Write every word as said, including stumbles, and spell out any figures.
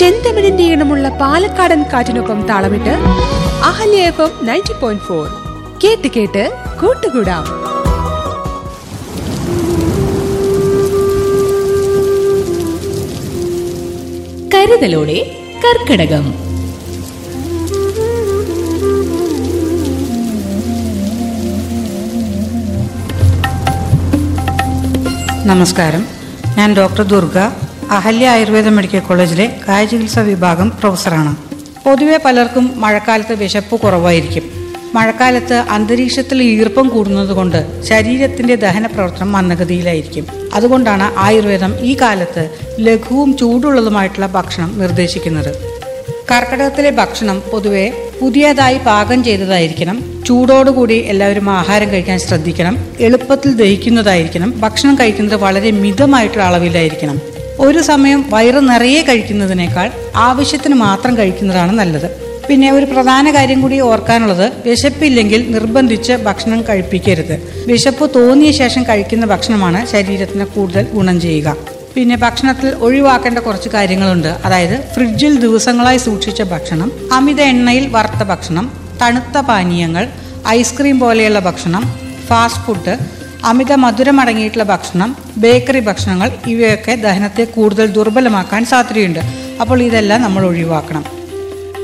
ചെന്തമിഴിന്റെ ഈണമുള്ള പാലക്കാടൻ കാറ്റിനൊപ്പം താളമിട്ട് Ahalya F M ninety point four കേട്ട് കേട്ട് കൂട്ടുകൂടാം. കരുതലോടെ കർക്കിടകം. നമസ്കാരം, ഞാൻ ഡോക്ടർ ദുർഗ, അഹല്യ ആയുർവേദ മെഡിക്കൽ കോളേജിലെ കായചികിത്സാ വിഭാഗം പ്രൊഫസറാണ്. പൊതുവെ പലർക്കും മഴക്കാലത്ത് വിശപ്പ് കുറവായിരിക്കും. മഴക്കാലത്ത് അന്തരീക്ഷത്തിൽ ഈർപ്പം കൂടുന്നതുകൊണ്ട് ശരീരത്തിന്റെ ദഹന പ്രവർത്തനം മന്ദഗതിയിലായിരിക്കും. അതുകൊണ്ടാണ് ആയുർവേദം ഈ കാലത്ത് ലഘുവും ചൂടുള്ളതുമായിട്ടുള്ള ഭക്ഷണം നിർദ്ദേശിക്കുന്നത്. കർക്കിടകത്തിലെ ഭക്ഷണം പൊതുവെ പുതിയതായി പാകം ചെയ്തതായിരിക്കണം. ചൂടോടുകൂടി എല്ലാവരും ആഹാരം കഴിക്കാൻ ശ്രദ്ധിക്കണം. എളുപ്പത്തിൽ ദഹിക്കുന്നതായിരിക്കണം. ഭക്ഷണം കഴിക്കുന്നത് വളരെ മിതമായിട്ടുള്ള അളവിലായിരിക്കണം. ഒരു സമയം വയറ് നിറയെ കഴിക്കുന്നതിനേക്കാൾ ആവശ്യത്തിന് മാത്രം കഴിക്കുന്നതാണ് നല്ലത്. പിന്നെ ഒരു പ്രധാന കാര്യം കൂടി ഓർക്കാനുള്ളത്, വിശപ്പില്ലെങ്കിൽ നിർബന്ധിച്ച് ഭക്ഷണം കഴിപ്പിക്കരുത്. വിശപ്പ് തോന്നിയ ശേഷം കഴിക്കുന്ന ഭക്ഷണമാണ് ശരീരത്തിന് കൂടുതൽ ഗുണം ചെയ്യുക. പിന്നെ ഭക്ഷണത്തിൽ ഒഴിവാക്കേണ്ട കുറച്ച് കാര്യങ്ങളുണ്ട്. അതായത് ഫ്രിഡ്ജിൽ ദിവസങ്ങളായി സൂക്ഷിച്ച ഭക്ഷണം, അമിത എണ്ണയിൽ വറുത്ത ഭക്ഷണം, തണുത്ത പാനീയങ്ങൾ, ഐസ്ക്രീം പോലെയുള്ള ഭക്ഷണം, ഫാസ്റ്റ് ഫുഡ്, അമിത മധുരമടങ്ങിയിട്ടുള്ള ഭക്ഷണം, ബേക്കറി ഭക്ഷണങ്ങൾ, ഇവയൊക്കെ ദഹനത്തെ കൂടുതൽ ദുർബലമാക്കാൻ സാധ്യതയുണ്ട്. അപ്പോൾ ഇതെല്ലാം നമ്മൾ ഒഴിവാക്കണം.